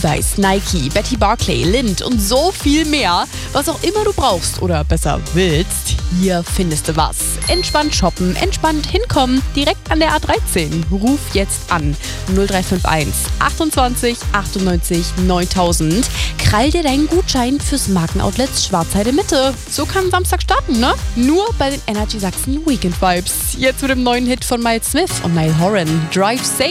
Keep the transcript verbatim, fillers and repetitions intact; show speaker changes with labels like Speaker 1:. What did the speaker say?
Speaker 1: Levi's, Nike, Betty Barclay, Lindt und so viel mehr. Was auch immer du brauchst oder besser willst, hier findest du was. Entspannt shoppen, entspannt hinkommen, direkt an der A dreizehn. Ruf jetzt an null drei fünf eins achtundzwanzig achtundneunzig neuntausend. Krall dir deinen Gutschein fürs Markenoutlet Schwarzheide Mitte. So kann Samstag starten, ne? Nur bei den Energy Sachsen Weekend Vibes. Jetzt mit dem neuen Hit von Miles Smith und Niall Horan. Drive Safe.